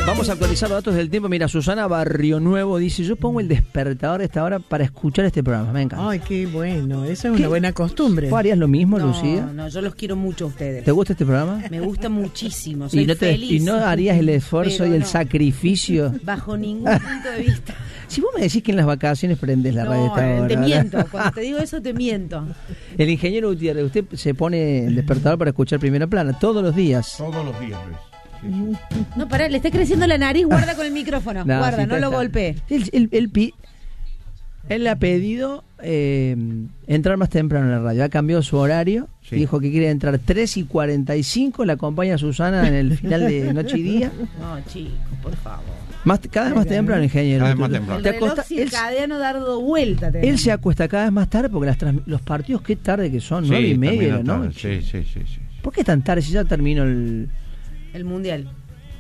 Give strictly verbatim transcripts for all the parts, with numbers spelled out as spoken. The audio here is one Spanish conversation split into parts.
Vamos a actualizar los datos del tiempo. Mira, Susana Barrio Nuevo dice: yo pongo el despertador a esta hora para escuchar este programa. Me encanta. Ay, qué bueno. Eso es ¿Qué? una buena costumbre. ¿Vos harías lo mismo, No, Lucía? no, yo los quiero mucho a ustedes. ¿Te gusta este programa? Me gusta muchísimo, soy ¿Y no, te, feliz. ¿Y no harías el esfuerzo Pero y el no. sacrificio? Bajo ningún punto de vista. Si vos me decís que en las vacaciones prendes la radio a No, esta hora, te ¿verdad? miento. Cuando te digo eso, te miento. El ingeniero Gutiérrez, usted se pone el despertador para escuchar Primera Plana todos los días. Todos los días, Luis. Sí, sí. No, pará, le está creciendo la nariz, guarda con el micrófono. No, guarda, sí, no está- lo está. golpee. Él, él- él pi- él le ha pedido eh, entrar más temprano en la radio. Ha cambiado su horario. Sí. Dijo que quiere entrar tres y cuarenta y cinco. La acompaña Susana en el final de Noche y Día. No, chicos, por favor. Más, cada vez más temprano, ingeniero. Cada vez más Te- temprano. El te reloj acosta- él, circadiano dando vuelta. tenemos. él se acuesta cada vez más tarde porque las trans- los partidos, qué tarde que son, nueve Sí, y media de la termina tarde. noche. Sí, sí, sí, sí. ¿Por qué tan tarde si ya terminó el...? El mundial.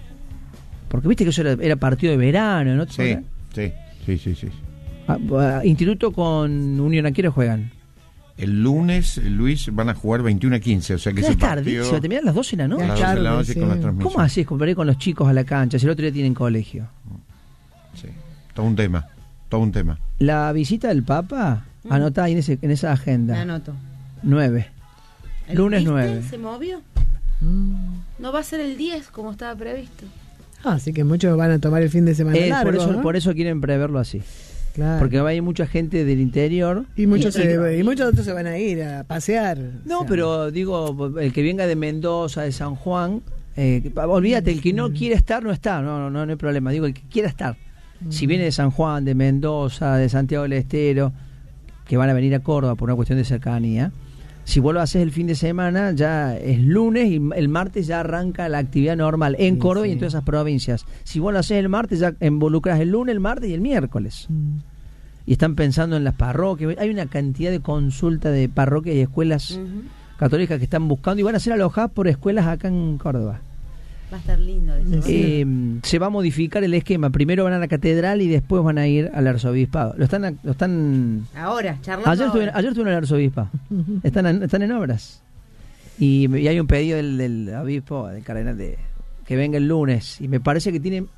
Porque viste que eso era, era partido de verano, ¿no? Sí, sí, sí, sí, sí. Ah, ah, Instituto con Unión, ¿a qué hora juegan? El lunes, Luis, van a jugar veintiuno a quince, o sea que Ya ese es partido... tardísimo, terminan a las doce de la a noche. las doce de la tarde, noche sí. con la transmisión. ¿Cómo haces para ir con los chicos a la cancha si el otro día tienen colegio? Sí, todo un tema, todo un tema. La visita del Papa, Mm. anotá ahí en, ese, en esa Me agenda. anoto. nueve. ¿El Lunes viste? nueve. ¿Se movió? Mm. No va a ser el diez como estaba previsto. Ah, así que muchos van a tomar el fin de semana Eh, largo, por, eso, ¿no? por eso quieren preverlo así. Claro. Porque va a ir mucha gente del interior. Y muchos, Y- se- y muchos otros se van a ir a pasear. No, O sea, pero digo, el que venga de Mendoza, de San Juan, eh, que- olvídate, el que no quiere estar, no está, no, no, no, no hay problema. Digo, el que quiera estar. Si viene de San Juan, de Mendoza, de Santiago del Estero, que van a venir a Córdoba por una cuestión de cercanía, si vos lo haces el fin de semana, ya es lunes y el martes ya arranca la actividad normal en Sí, Córdoba sí. y en todas esas provincias. Si vos lo haces el martes, ya involucras el lunes, el martes y el miércoles. mm. Y están pensando en las parroquias. Hay una cantidad de consultas de parroquias y escuelas Ujú. católicas que están buscando y van a ser alojadas por escuelas acá en Córdoba. Va a estar lindo. Eso, Sí. Eh, se va a modificar el esquema. Primero van a la catedral y después van a ir al arzobispado. Lo están, lo están. Ahora, charlando Ayer estuve, ahora. ayer estuve en el arzobispado. Están en, están en obras. Y, y hay un pedido del, del obispo, del cardenal, de que venga el lunes. Y me parece que tiene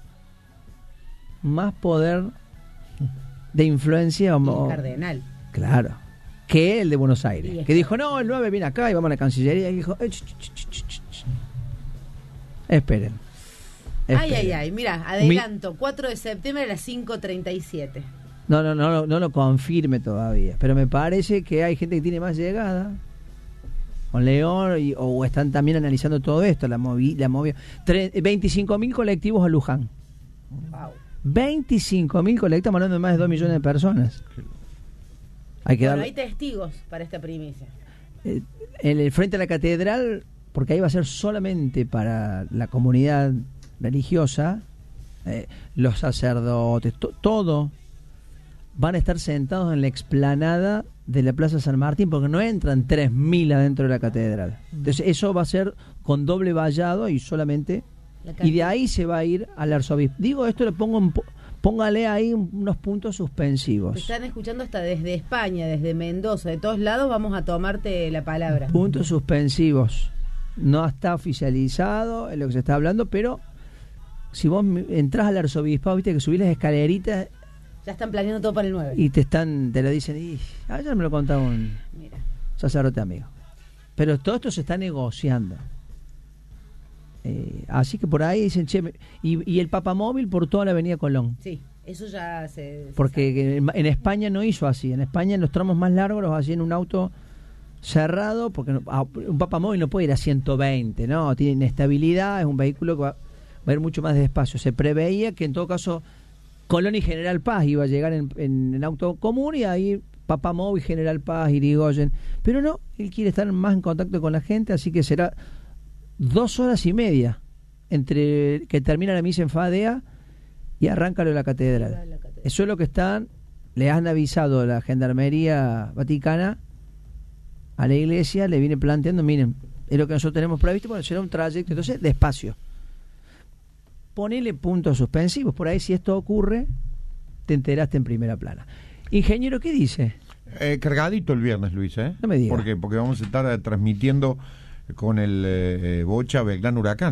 más poder de influencia. Y o- el cardenal. Claro. Que el de Buenos Y Aires. es Que dijo, no, el nueve viene acá y vamos a la Cancillería. Y dijo, eh, ch, ch, ch, ch, ch, ch. Esperen. Ay, Esperen. ay, ay. Mira, adelanto. cuatro de septiembre a las cinco treinta y siete. No, no, no, no, no lo confirme todavía. Pero me parece que hay gente que tiene más llegada con León y- o están también analizando todo esto. La movi, la movi, veinticinco mil colectivos a Luján. Wow. veinticinco mil colectivos, estamos hablando de más de dos millones de personas. Hay que Bueno, darle. hay testigos para esta primicia. Eh, en el frente a la catedral, porque ahí va a ser solamente para la comunidad religiosa, eh, los sacerdotes, to- todo, van a estar sentados en la explanada de la Plaza San Martín, porque no entran tres mil adentro de la catedral. Entonces eso va a ser con doble vallado y solamente... La Y de cantidad. ahí se va a ir al arzobispo. Digo, esto lo pongo en, po- póngale ahí unos puntos Te suspensivos. están escuchando hasta desde España, desde Mendoza, de todos lados. Vamos a tomarte la palabra. Puntos suspensivos. No está oficializado en lo que se está hablando, pero si vos m- entras al arzobispado, viste que subís las escaleritas Ya están planeando todo para el nueve. y te están te lo dicen, y ayer me lo contaba un Mira. sacerdote amigo. Pero todo esto se está negociando. Eh, así que por ahí dicen, che, me- y, y el papamóvil por toda la avenida Colón. Sí, eso ya se... se Porque en, en España no hizo así. En España en los tramos más largos los hacía en un auto cerrado, porque no- ah, un papamóvil no puede ir a ciento veinte, ¿no? Tiene inestabilidad, es un vehículo que va, va a ir mucho más despacio. Se preveía que en todo caso Colón y General Paz iba a llegar en, en, en auto común y ahí papamóvil, General Paz, Irigoyen. Pero no, él quiere estar más en contacto con la gente, así que será dos horas y media entre que termina la misa en Fadea y arranca lo de la catedral. La catedral. Eso es lo que están, le han avisado la Gendarmería Vaticana a la iglesia, le viene planteando, miren, es lo que nosotros tenemos previsto, bueno, será un trayecto, entonces despacio. Ponele puntos suspensivos, por ahí si esto ocurre, te enteraste en primera plana. Ingeniero, ¿qué dice? Eh, cargadito el viernes, Luis, ¿eh? No me diga. ¿Por qué? Porque vamos a estar eh, transmitiendo con el eh, eh, Bocha Belgrano Huracán.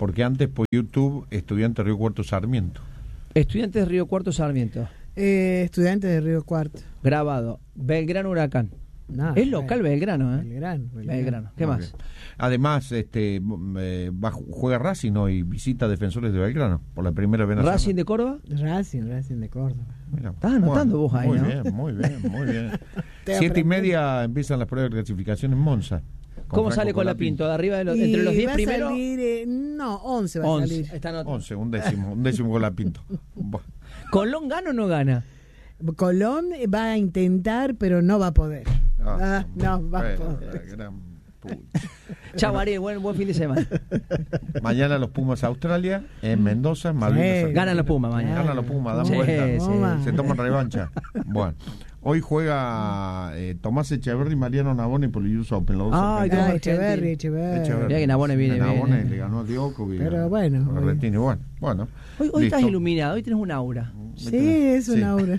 porque antes por YouTube, Estudiantes Río Cuarto Sarmiento. Estudiantes de Río Cuarto Sarmiento. Eh, estudiantes de Río Cuarto. Grabado. Belgrano Huracán. No, es local Belgrano, ¿eh? Belgrano, Belgrano. Belgrano. ¿Qué Muy más? bien. Además, este eh, va, juega Racing hoy, visita a Defensores de Belgrano por la primera vez nacional. Racing de Córdoba. Racing, Racing de Córdoba. Mira, Estás anotando vos ahí, muy ¿no? bien, muy bien, muy bien. Te Siete y aprendí. media empiezan las pruebas de clasificación en Monza. ¿Cómo Franco sale con la Pinto? ¿De arriba de los, Y entre los diez va a primeros? salir, eh, no, once va a once. salir. Está anotado. once, un décimo, un décimo con la Pinto. Buah. ¿Colón gana o no gana? Colón va a intentar, pero no va a poder. Ah, Ah, no va a bueno, poder. la gran pucha. Chau, Ariel, buen, buen fin de semana. Mañana los Pumas Australia, en Mendoza, Malvinas. Sí. Ganan los Pumas mañana. Ganan los Pumas, dan Sí, vuelta. sí. Puma. Se toman revancha. Bueno, hoy juega eh, Tomás Echeverri, Mariano Navone por el U S Open. Los dos Ay, argentinos. Ah, Echeverri, Echeverri. Echeverri. Mirá que Navone viene Navone bien, eh. le ganó a Djokovic. Pero a- bueno, a Berrettini. Bueno, bueno. Hoy, hoy estás Listo. iluminado, hoy tenés un aura. Sí, es Sí. una aura.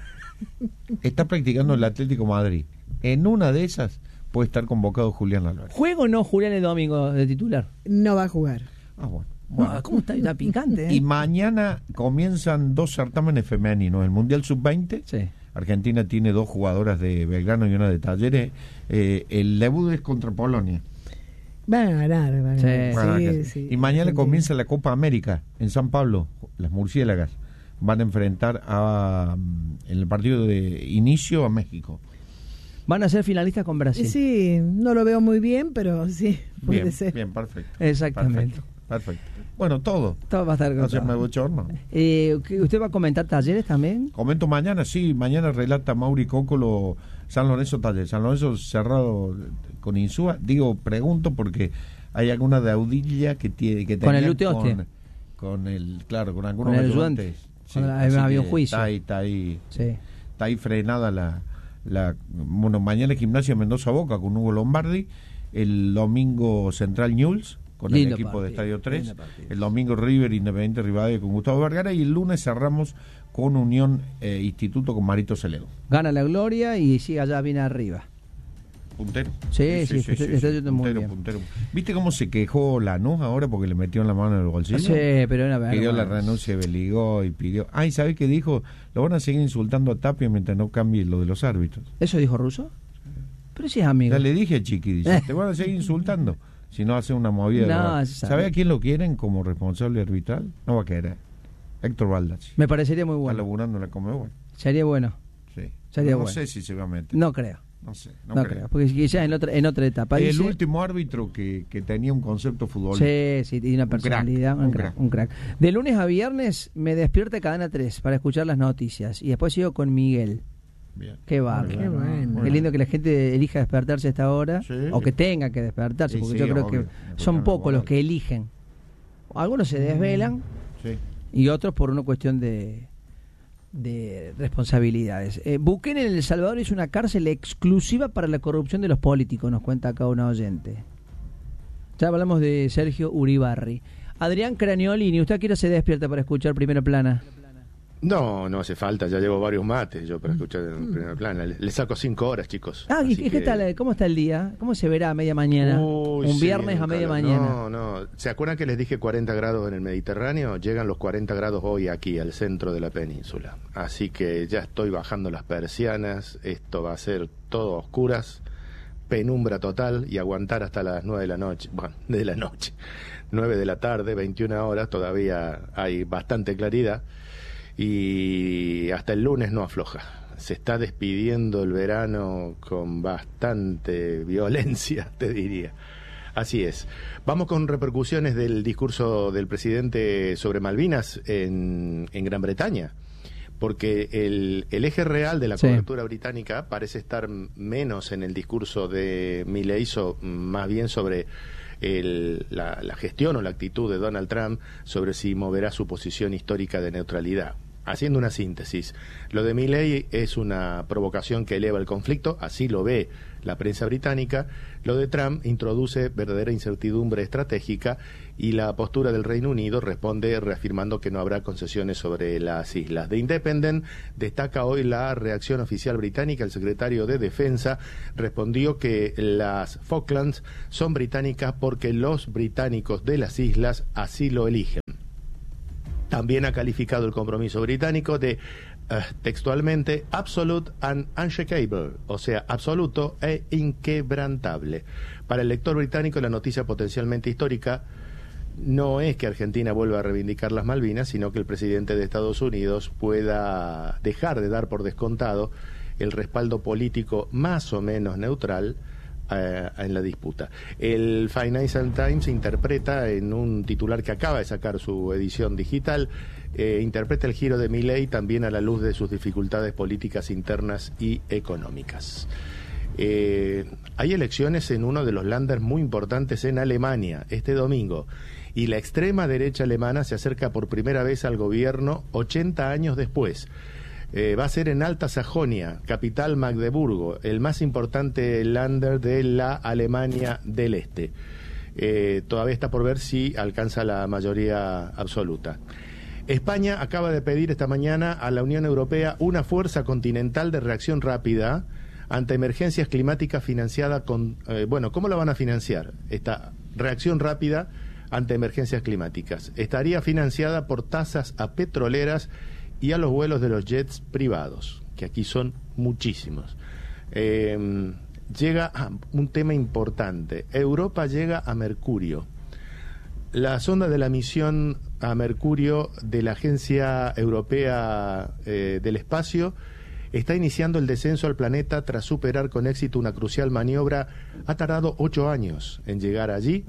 Está practicando el Atlético Madrid. En una de esas puede estar convocado Julián Álvarez. ¿Juego o no Julián el domingo de titular? No va a jugar. Ah, bueno. No, Bueno. ¿cómo está? Está picante, ¿eh? Y mañana comienzan dos certámenes femeninos. El Mundial sub veinte. Sí. Argentina tiene dos jugadoras de Belgrano y una de Talleres. Eh, el debut es contra Polonia. Van a ganar, van a Sí. ganar. Bueno, Sí, Argentina. sí. Y mañana Argentina. comienza la Copa América en San Pablo. Las murciélagas van a enfrentar a, mm, en el partido de inicio a México. Van a ser finalistas con Brasil. Sí, no lo veo muy bien, pero sí, puede Bien, ser. bien, perfecto. Exactamente. Perfecto, perfecto. Bueno, todo. Todo va a estar No se me contado. bochorno. Eh, ¿qué- ¿Usted va a comentar talleres también? Comento mañana, sí, mañana relata Mauri Cócolo San Lorenzo Taller. San Lorenzo cerrado con Insúa. Digo, pregunto porque hay alguna deudilla que tiene que Con el tenían Lute Ostia. con, con el, claro, con algunos Con el ayudantes. ayudante. Sí, Cuando así había un que juicio. Está ahí, está ahí, Sí. está ahí frenada la, la bueno, mañana Gimnasia Mendoza Boca con Hugo Lombardi, el domingo Central Newell's con Lindo el equipo partido, de Estadio tres, lindo partido. el domingo River Independiente Rivadavia con Gustavo Vergara y el lunes cerramos con Unión eh, Instituto con Marito Celedo. Gana la gloria y sigue allá bien arriba. Puntero. Sí, sí, está- está yendo muy puntero, bien. puntero. ¿Viste cómo se quejó Lanús ahora porque le metió la mano en el bolsillo? Sí, pero era verdad. Pidió la renuncia de Beligó y pidió... Ay, ¿sabés qué dijo? Lo van a seguir insultando a Tapia mientras no cambie lo de los árbitros. ¿Eso dijo Russo? Pero sí es amigo. Ya le dije a Chiqui, dice, te van a seguir insultando si no hace una movida. de No, la- se sabe. ¿Sabe a quién lo quieren como responsable arbitral? No va a querer. Héctor Baldacci. Me parecería muy Está bueno. laburando en la Comebol. Sería bueno. Sí. Sería no bueno. sé si se va a meter. No creo. No sé. No, No, creo. creo. Porque quizás en otra, en otra etapa. El Dice- último árbitro que, que tenía un concepto futbolístico. Sí, sí, tiene una Un crack, personalidad, un, un crack, crack. un crack. De lunes a viernes me despierta Cadena tres para escuchar las noticias y después sigo con Miguel. Bien. Qué bárbaro. Qué bueno. Qué lindo que la gente elija despertarse a esta hora Sí. o que tenga que despertarse, Sí, porque sí, yo creo obvio. que Después son no pocos los laboral. que eligen. Algunos se desvelan Sí. y otros por una cuestión de de responsabilidades. Eh, Bukele en El Salvador es una cárcel exclusiva para la corrupción de los políticos, nos cuenta acá una oyente. Ya hablamos de Sergio Uribarri. Adrián Craniolini, ¿usted a qué hora se despierta para escuchar Primera Plana? No, no hace falta, ya llevo varios mates yo para escuchar en primera plana. Le, le saco cinco horas, chicos. Ah, ¿y Así qué que- tal? ¿Cómo está el día? ¿Cómo se verá a media mañana? Uy, Un sí, viernes a un media calor. mañana. No, no. ¿Se acuerdan que les dije cuarenta grados en el Mediterráneo? Llegan los cuarenta grados hoy aquí, al centro de la península. Así que ya estoy bajando las persianas. Esto va a ser todo a oscuras, penumbra total y aguantar hasta las nueve de la noche. Bueno, de la noche. nueve de la tarde, veintiuna horas, todavía hay bastante claridad. Y hasta el lunes no afloja. Se está despidiendo el verano con bastante violencia, te diría. Así es. Vamos con repercusiones del discurso del presidente sobre Malvinas en, en Gran Bretaña. Porque el, el eje real de la Sí. cobertura británica parece estar menos en el discurso de Milley, so- más bien sobre el, la, la gestión o la actitud de Donald Trump sobre si moverá su posición histórica de neutralidad. haciendo una síntesis, lo de Milei es una provocación que eleva el conflicto, así lo ve la prensa británica. Lo de Trump introduce verdadera incertidumbre estratégica y la postura del Reino Unido responde reafirmando que no habrá concesiones sobre las islas. The Independent destaca hoy la reacción oficial británica. El secretario de Defensa respondió que las Falklands son británicas porque los británicos de las islas así lo eligen. También ha calificado el compromiso británico de uh, textualmente absolute and unshakable, o sea, absoluto e inquebrantable. Para el lector británico, la noticia potencialmente histórica no es que Argentina vuelva a reivindicar las Malvinas, sino que el presidente de Estados Unidos pueda dejar de dar por descontado el respaldo político más o menos neutral eh, en la disputa. El Financial Times interpreta en un titular que acaba de sacar su edición digital, eh, interpreta el giro de Milei también a la luz de sus dificultades políticas internas y económicas. Eh, hay elecciones en uno de los Länder muy importantes en Alemania este domingo y la extrema derecha alemana se acerca por primera vez al gobierno ochenta años después. Eh, va a ser en Alta Sajonia, capital Magdeburgo, el más importante Länder de la Alemania del Este. Eh, todavía está por ver si alcanza la mayoría absoluta. España acaba de pedir esta mañana a la Unión Europea una fuerza continental de reacción rápida ante emergencias climáticas financiada con... Eh, bueno, ¿cómo la van a financiar? Esta reacción rápida ante emergencias climáticas. Estaría financiada por tasas a petroleras y a los vuelos de los jets privados, que aquí son muchísimos. Eh, llega a un tema importante. Europa llega a Mercurio. La sonda de la misión a Mercurio de la Agencia Europea eh, del Espacio está iniciando el descenso al planeta tras superar con éxito una crucial maniobra. Ha tardado ocho años en llegar allí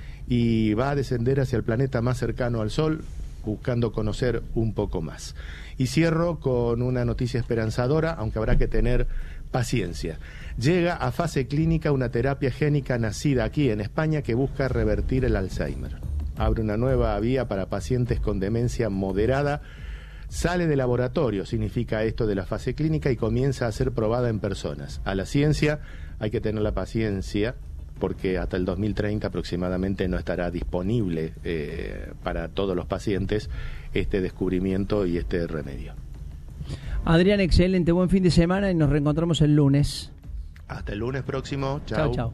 y va a descender hacia el planeta más cercano al Sol, buscando conocer un poco más. Y cierro con una noticia esperanzadora, aunque habrá que tener paciencia. Llega a fase clínica una terapia génica nacida aquí en España que busca revertir el Alzheimer. Abre una nueva vía para pacientes con demencia moderada. Sale de laboratorio, significa esto de la fase clínica, y comienza a ser probada en personas. A la ciencia hay que tener la paciencia, porque hasta el dos mil treinta aproximadamente no estará disponible eh, para todos los pacientes este descubrimiento y este remedio. Adrián, excelente, buen fin de semana y nos reencontramos el lunes. Hasta el lunes próximo. Chao. Chao, chao.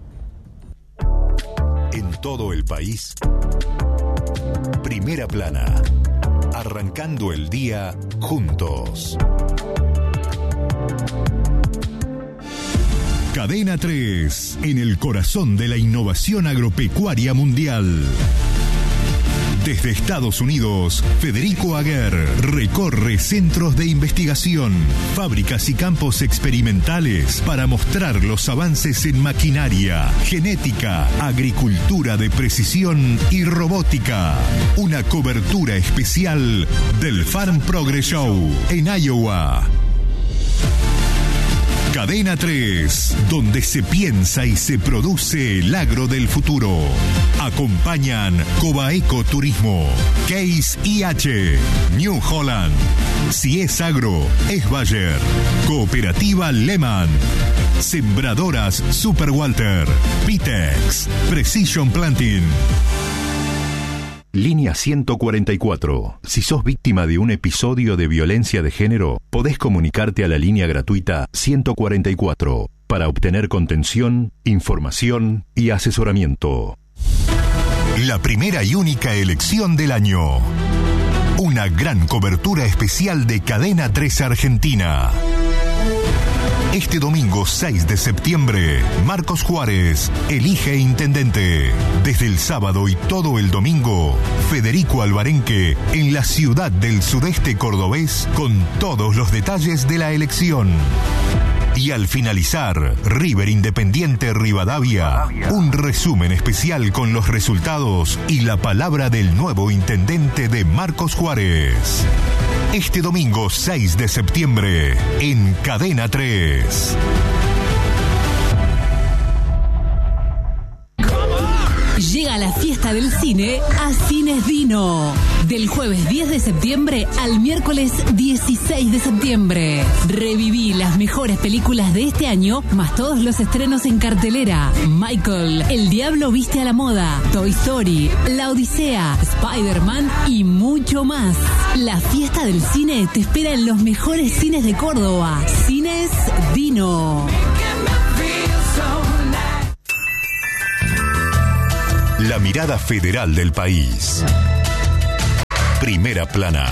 En todo el país, Primera Plana, arrancando el día juntos. Cadena tres, en el corazón de la innovación agropecuaria mundial. Desde Estados Unidos, Federico Aguer recorre centros de investigación, fábricas y campos experimentales para mostrar los avances en maquinaria, genética, agricultura de precisión y robótica. Una cobertura especial del Farm Progress Show en Iowa. Cadena tres, donde se piensa y se produce el agro del futuro. Acompañan Cobaeco Turismo, Case I H, New Holland. Si es agro, es Bayer. Cooperativa Lehman. Sembradoras Super Walter. Pitex. Precision Planting. Línea ciento cuarenta y cuatro. Si sos víctima de un episodio de violencia de género, podés comunicarte a la línea gratuita ciento cuarenta y cuatro para obtener contención, información y asesoramiento. La primera y única elección del año. Una gran cobertura especial de Cadena tres Argentina. Este domingo seis de septiembre, Marcos Juárez elige intendente. Desde el sábado y todo el domingo, Federico Alvarenque en la ciudad del sudeste cordobés con todos los detalles de la elección. Y al finalizar, River Independiente Rivadavia, un resumen especial con los resultados y la palabra del nuevo intendente de Marcos Juárez. Este domingo seis de septiembre, en Cadena tres. Llega la fiesta del cine a Cines Dino. Del jueves diez de septiembre al miércoles dieciséis de septiembre. Reviví las mejores películas de este año, más todos los estrenos en cartelera. Michael, El Diablo Viste a la Moda, Toy Story, La Odisea, Spider-Man y mucho más. La fiesta del cine te espera en los mejores cines de Córdoba. Cines Dino. La mirada federal del país. Primera Plana.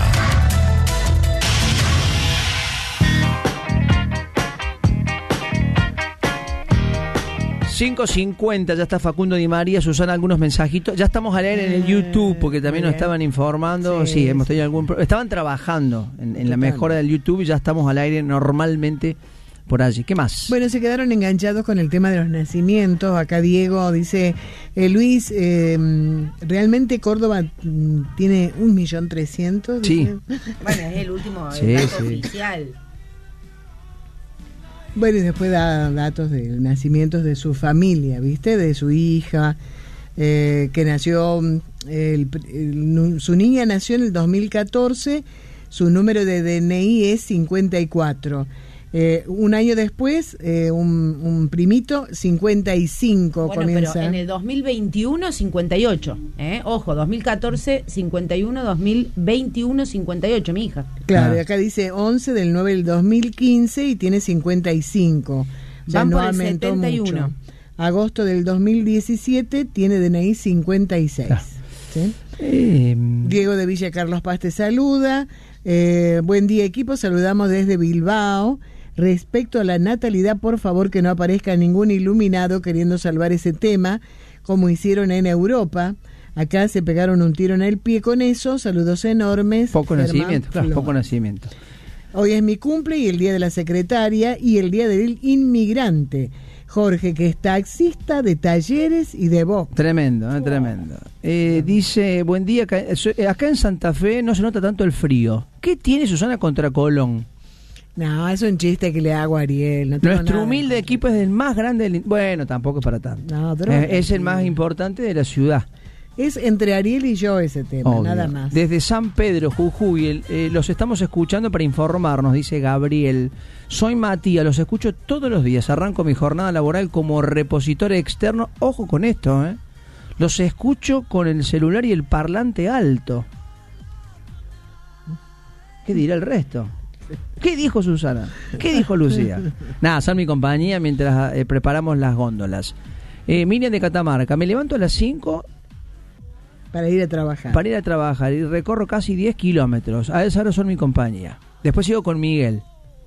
cinco cincuenta, ya está Facundo Di María. Susana, algunos mensajitos. Ya estamos a leer en el YouTube porque también nos estaban informando. Sí, sí hemos tenido algún pro... Estaban trabajando en, en la mejora del YouTube y ya estamos al aire normalmente por allí. ¿Qué más? Bueno, se quedaron enganchados con el tema de los nacimientos. Acá Diego dice, eh, Luis, eh, ¿realmente Córdoba mm, tiene un millón trescientos? Sí. Bueno, es el último sí, dato sí. oficial. Bueno, y después da datos de nacimientos de su familia, ¿viste? De su hija, eh, que nació, el, el, su niña nació en el dos mil catorce, su número de D N I es cincuenta y cuatro. Eh, un año después, eh, un, un primito, cincuenta y cinco bueno, comienza. Pero en el dos mil veintiuno, cincuenta y ocho. ¿eh? Ojo, dos mil catorce, cincuenta y uno, dos mil veintiuno, cincuenta y ocho, mi hija. Claro, Ah. y acá dice once del nueve del dos mil quince y tiene cincuenta y cinco. Ya Van no por el aumentó setenta y uno. mucho. Agosto del dos mil diecisiete tiene D N I cincuenta y seis. Ah. ¿Sí? Eh, Diego de Villa Carlos Paz te saluda. Eh, buen día, equipo. Saludamos desde Bilbao. Respecto a la natalidad, por favor que no aparezca ningún iluminado queriendo salvar ese tema, como hicieron en Europa. Acá se pegaron un tiro en el pie con eso. Saludos enormes. poco Germán nacimiento, claro, Flores. poco nacimiento. Hoy es mi cumple y el día de la secretaria y el día del inmigrante. Jorge, que es taxista de Talleres y de Boca. Tremendo, eh, tremendo. Eh, dice, buen día, acá, eh, acá en Santa Fe no se nota tanto el frío. ¿Qué tiene Susana contra Colón? No, es un chiste que le hago a Ariel. No tengo Nuestro nada. humilde equipo es el más grande del... Bueno, tampoco es para tanto. No, pero- Eh, es el más importante de la ciudad. Es entre Ariel y yo ese tema, Obvio. nada más. Desde San Pedro, Jujuy, el- eh, los estamos escuchando para informarnos, dice Gabriel. Soy Matías, los escucho todos los días. Arranco mi jornada laboral como repositor externo. Ojo con esto, ¿eh? Los escucho con el celular y el parlante alto. ¿Qué dirá el resto? ¿Qué dijo Susana? ¿Qué dijo Lucía? Nada, son mi compañía mientras eh, preparamos las góndolas. Eh, Miriam de Catamarca, me levanto a las cinco Para ir a trabajar. para ir a trabajar y recorro casi diez kilómetros. A esa hora son mi compañía. Después sigo con Miguel.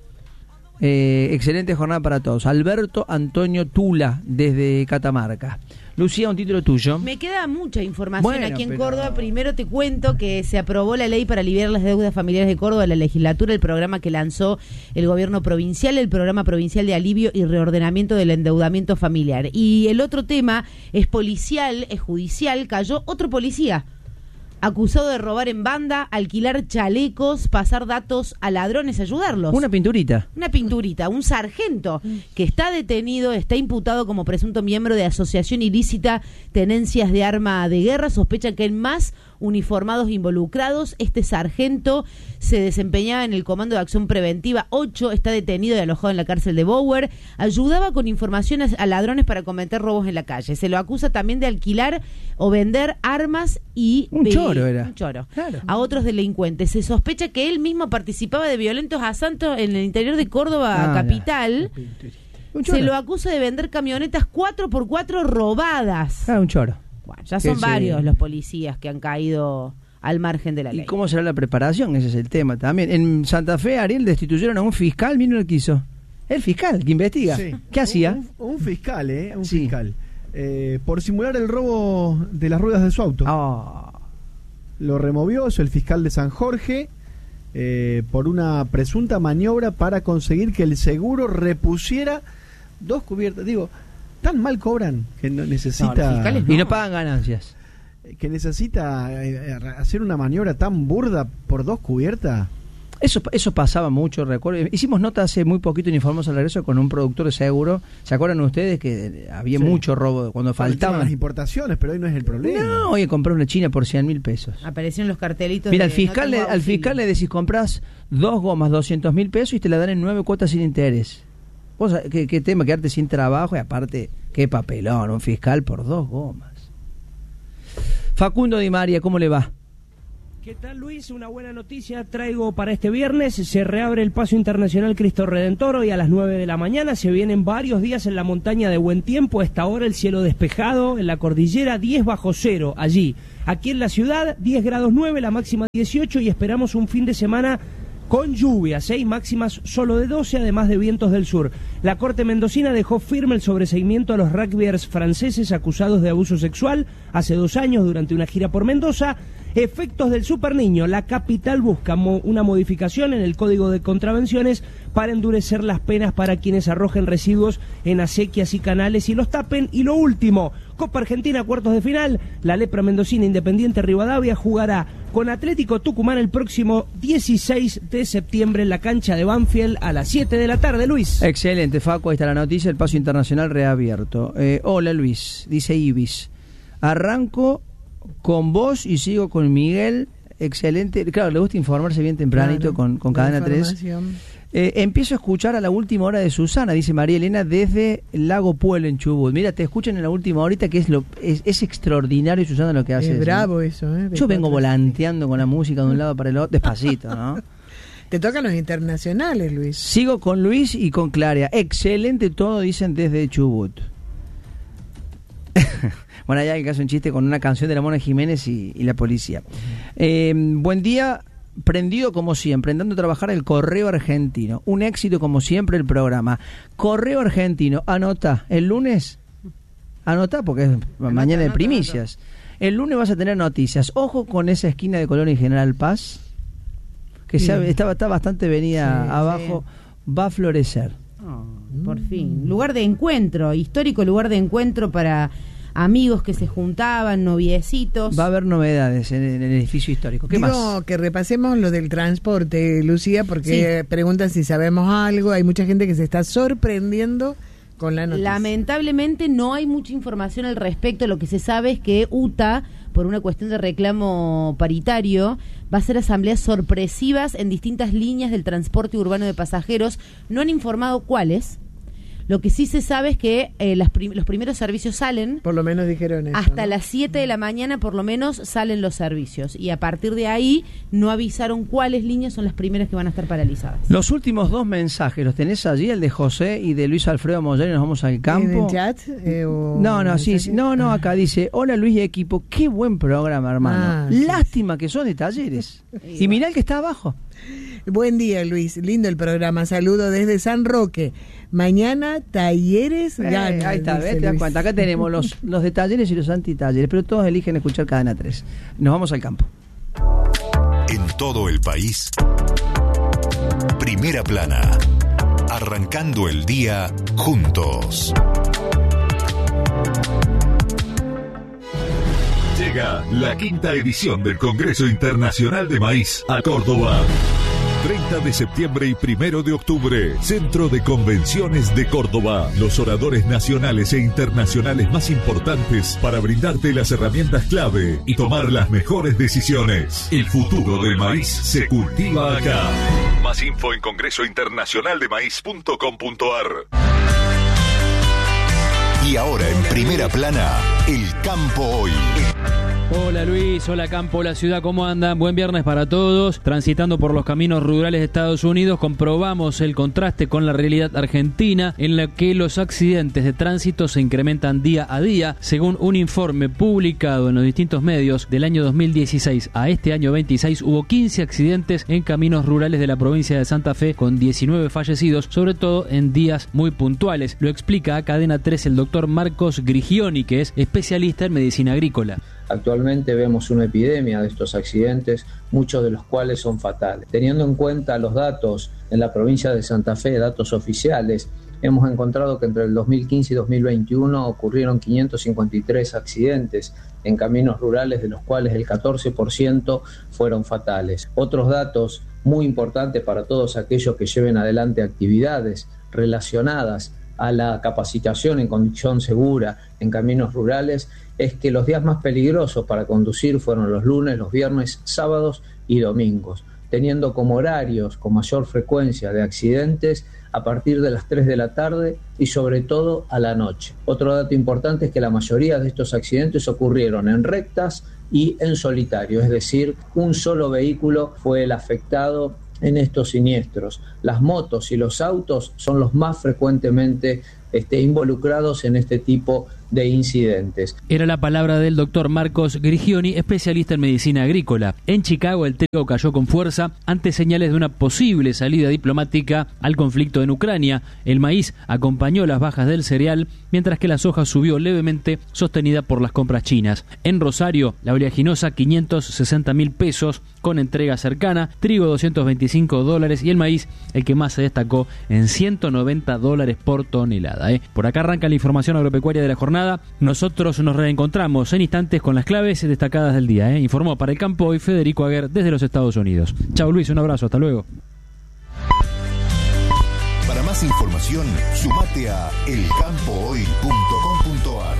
Eh, excelente jornada para todos. Alberto Antonio Tula, desde Catamarca. Lucía, un título tuyo. Me queda mucha información Bueno, aquí en pero- Córdoba. Primero te cuento que se aprobó la ley para aliviar las deudas familiares de Córdoba, la legislatura, el programa que lanzó el gobierno provincial, el programa provincial de alivio y reordenamiento del endeudamiento familiar. Y el otro tema es policial, es judicial. Cayó otro policía acusado de robar en banda, alquilar chalecos, pasar datos a ladrones, ayudarlos. Una pinturita. Una pinturita, un sargento que está detenido, está imputado como presunto miembro de asociación ilícita, tenencias de arma de guerra. Sospechan que hay más uniformados involucrados. Este sargento se desempeñaba en el Comando de Acción Preventiva ocho, está detenido y alojado en la cárcel de Bower. Ayudaba con informaciones a ladrones para cometer robos en la calle. Se lo acusa también de alquilar o vender armas y... Un choro era. Un choro. Claro. A otros delincuentes. Se sospecha que él mismo participaba de violentos asaltos en el interior de Córdoba Ah, capital. Un choro. Se lo acusa de vender camionetas cuatro por cuatro robadas. Ah, un choro. Bueno, ya Que son sí. varios los policías que han caído al margen de la ¿Y ley. cómo será la preparación? Ese es el tema también. En Santa Fe, Ariel, destituyeron a un fiscal. Miren lo que hizo. El fiscal que investiga. Sí. ¿Qué hacía? Un, un fiscal, ¿eh? Un Sí. fiscal. Eh, por simular el robo de las ruedas de su auto. Oh. Lo removió, es el fiscal de San Jorge, eh, por una presunta maniobra para conseguir que el seguro repusiera dos cubiertas. Digo, tan mal cobran que no No, necesita los fiscales Y no pagan ganancias. que necesita eh, hacer una maniobra tan burda por dos cubiertas. Eso, eso pasaba mucho, recuerdo. Hicimos nota hace muy poquito en Informamos al Regreso con un productor de seguro. ¿Se acuerdan ustedes que había sí. mucho robo cuando faltaban las importaciones, pero hoy no es el problema? No, oye, compré una China por cien mil pesos. Aparecieron los cartelitos. Mira, de, al fiscal, no le, al fiscal le decís, compras dos gomas, doscientos mil pesos y te la dan en nueve cuotas sin interés. Vos, ¿qué, qué tema? Quedarte sin trabajo y aparte, qué papelón, un fiscal por dos gomas. Facundo Di María, ¿cómo le va? ¿Qué tal, Luis? Una buena noticia traigo para este viernes. Se reabre el Paso Internacional Cristo Redentor hoy a las nueve de la mañana. Se vienen varios días en la montaña de buen tiempo. A esta hora el cielo despejado, en la cordillera diez bajo cero allí. Aquí en la ciudad diez grados nueve, la máxima dieciocho y esperamos un fin de semana con lluvias, seis máximas solo de doce, además de vientos del sur. La Corte Mendocina dejó firme el sobreseimiento a los rugbyers franceses acusados de abuso sexual hace dos años durante una gira por Mendoza. Efectos del Super Niño. La capital busca mo- una modificación en el Código de Contravenciones para endurecer las penas para quienes arrojen residuos en acequias y canales y los tapen. Y lo último, Copa Argentina, cuartos de final. La Lepra Mendocina Independiente Rivadavia jugará con Atlético Tucumán el próximo dieciséis de septiembre en la cancha de Banfield a las siete de la tarde, Luis. Excelente, Facu, ahí está la noticia, el Paso Internacional reabierto. Eh, hola, Luis, dice Ibis. Arranco con vos y sigo con Miguel. Excelente. Claro, le gusta informarse bien tempranito claro, con, con Cadena tres. Eh, empiezo a escuchar a la última hora de Susana, dice María Elena, desde Lago Pueblo en Chubut. Mira, te escuchan en la última horita, que es lo es, es extraordinario, Susana, lo que hace. Es bravo eso, ¿eh? Yo vengo volanteando con la música de un lado para el otro, despacito, ¿no? Te tocan los internacionales, Luis. Sigo con Luis y con Clara. Excelente todo, dicen desde Chubut. Bueno, allá hay que hacer un chiste con una canción de la Mona Jiménez y, y la policía. Eh, buen día, prendido como siempre, andando a trabajar el Correo Argentino. Un éxito como siempre el programa. Correo Argentino, anota, el lunes, anota porque es anota, mañana de primicias. Anota. El lunes vas a tener noticias. Ojo con esa esquina de Colón y General Paz, que ya está, está bastante venida sí, abajo, sí. Va a florecer. Oh, por fin. Lugar de encuentro, histórico lugar de encuentro para amigos que se juntaban, noviecitos. Va a haber novedades en, en el edificio histórico. ¿Qué Digo más? Que repasemos lo del transporte, Lucía, porque sí. Preguntan si sabemos algo. Hay mucha gente que se está sorprendiendo con la noticia. Lamentablemente no hay mucha información al respecto. Lo que se sabe es que U T A, por una cuestión de reclamo paritario, va a hacer asambleas sorpresivas en distintas líneas del transporte urbano de pasajeros. No han informado cuáles. Lo que sí se sabe es que eh, las prim- los primeros servicios salen. Por lo menos dijeron eso. Hasta ¿no? las siete de la mañana por lo menos salen los servicios. Y a partir de ahí no avisaron cuáles líneas son las primeras que van a estar paralizadas. Los últimos dos mensajes, ¿los tenés allí? El de José y de Luis Alfredo Moyano, nos vamos al campo. ¿En el chat? Eh, o no, no, sí, sí, no, no, acá dice, hola Luis y equipo, qué buen programa, hermano. Ah, Lástima sí. que son de talleres. Y mirá el que está abajo. Buen día, Luis. Lindo el programa. Saludo desde San Roque. Mañana, talleres eh, ganan. Ahí está, ¿ves? Te das cuenta. Acá tenemos los, los de talleres y los antitalleres, pero todos eligen escuchar Cadena tres. Nos vamos al campo. En todo el país, Primera Plana. Arrancando el día juntos. Llega la quinta edición del Congreso Internacional de Maíz a Córdoba. treinta de septiembre y primero de octubre, Centro de Convenciones de Córdoba. Los oradores nacionales e internacionales más importantes para brindarte las herramientas clave y tomar las mejores decisiones. El futuro del maíz se cultiva acá. Más info en congreso internacional de maíz punto com punto a r. Y ahora en Primera Plana, el campo hoy. Hola Luis, hola campo, hola ciudad, ¿cómo andan? Buen viernes para todos. Transitando por los caminos rurales de Estados Unidos, comprobamos el contraste con la realidad argentina, en la que los accidentes de tránsito se incrementan día a día. Según un informe publicado en los distintos medios, del año dos mil dieciséis a este año veintiséis hubo quince accidentes en caminos rurales de la provincia de Santa Fe, con diecinueve fallecidos, sobre todo en días muy puntuales. Lo explica a Cadena tres el doctor Marcos Grigioni, que es especialista en medicina agrícola. Actualmente vemos una epidemia de estos accidentes, muchos de los cuales son fatales. Teniendo en cuenta los datos en la provincia de Santa Fe, datos oficiales, hemos encontrado que entre el dos mil quince y dos mil veintiuno ocurrieron quinientos cincuenta y tres accidentes en caminos rurales, de los cuales el catorce por ciento fueron fatales. Otros datos muy importante para todos aquellos que lleven adelante actividades relacionadas a la capacitación en conducción segura en caminos rurales, es que los días más peligrosos para conducir fueron los lunes, los viernes, sábados y domingos, teniendo como horarios con mayor frecuencia de accidentes a partir de las tres de la tarde y sobre todo a la noche. Otro dato importante es que la mayoría de estos accidentes ocurrieron en rectas y en solitario, es decir, un solo vehículo fue el afectado en estos siniestros. Las motos y los autos son los más frecuentemente este, involucrados en este tipo de incidentes. Era la palabra del doctor Marcos Grigioni, especialista en medicina agrícola. En Chicago el trigo cayó con fuerza ante señales de una posible salida diplomática al conflicto en Ucrania. El maíz acompañó las bajas del cereal, mientras que la soja subió levemente, sostenida por las compras chinas. En Rosario, la oleaginosa quinientos sesenta mil pesos con entrega cercana, trigo doscientos veinticinco dólares y el maíz, el que más se destacó, en ciento noventa dólares por tonelada. ¿eh? Por acá arranca la información agropecuaria de la jornada. Nosotros nos reencontramos en instantes con las claves destacadas del día. ¿eh? Informó para El Campo hoy Federico Aguer desde los Estados Unidos. Chao Luis, un abrazo, hasta luego. Para más información, sumate a el campo hoy punto com punto a r.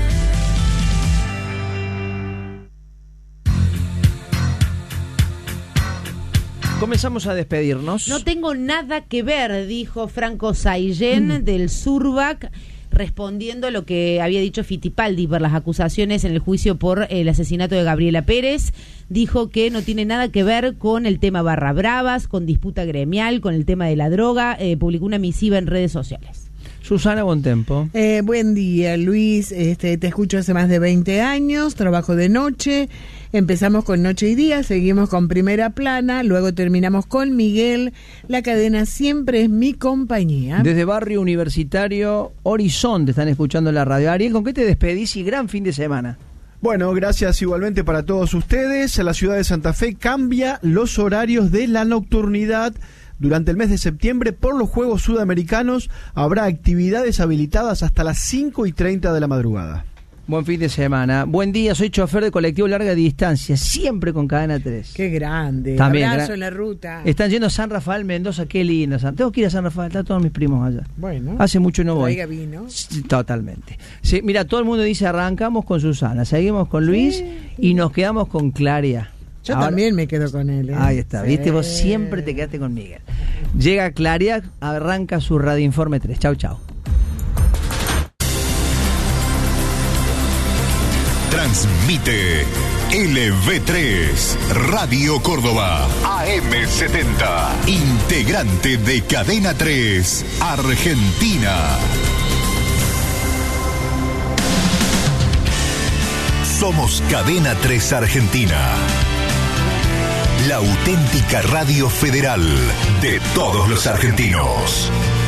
Comenzamos a despedirnos. No tengo nada que ver, dijo Franco Saillén mm. del Surbac, respondiendo a lo que había dicho Fittipaldi por las acusaciones en el juicio por el asesinato de Gabriela Pérez. Dijo que no tiene nada que ver con el tema barra bravas, con disputa gremial, con el tema de la droga. Eh, publicó una misiva en redes sociales. Susana Bontempo. Eh, buen día, Luis. Este, te escucho hace más de veinte años, trabajo de noche. Empezamos con Noche y Día, seguimos con Primera Plana, luego terminamos con Miguel. La cadena siempre es mi compañía. Desde Barrio Universitario Horizonte están escuchando la radio. Ariel, ¿con qué te despedís y gran fin de semana? Bueno, gracias igualmente para todos ustedes. La ciudad de Santa Fe cambia los horarios de la nocturnidad. Durante el mes de septiembre, por los Juegos Sudamericanos, habrá actividades habilitadas hasta las cinco y treinta de la madrugada. Buen fin de semana. Buen día, soy chofer de colectivo larga distancia, siempre con Cadena tres. Qué grande. También, abrazo gran... en la ruta. Están yendo a San Rafael, Mendoza, qué lindo. Tengo que ir a San Rafael, están todos mis primos allá. Bueno. Hace mucho no voy. Traiga vino. Sí, totalmente. Sí, mira, todo el mundo dice, arrancamos con Susana, seguimos con Luis sí. y nos quedamos con Claria. Yo Ahora, también me quedo con él. ¿eh? Ahí está, sí. viste, vos siempre te quedaste con Miguel. Llega Claria, arranca su Radio Informe tres. Chau, chau. Transmite L V tres, Radio Córdoba, A M setenta, integrante de Cadena tres, Argentina. Somos Cadena tres Argentina, la auténtica radio federal de todos los argentinos.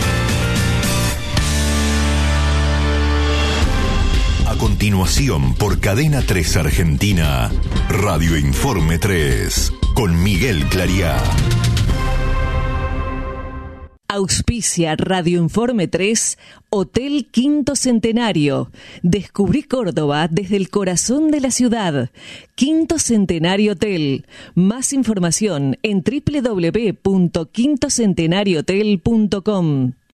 A continuación, por Cadena tres Argentina, Radio Informe tres, con Miguel Clariá. Auspicia Radio Informe tres, Hotel Quinto Centenario. Descubrí Córdoba desde el corazón de la ciudad. Quinto Centenario Hotel. Más información en doble u doble u doble u punto quinto centenario hotel punto com.